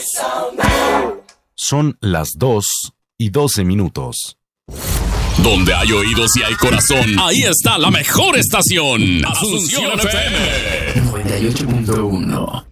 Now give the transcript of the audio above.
Son las 2:12. Donde hay oídos y hay corazón, ahí está la mejor estación. Asunción FM 98.1.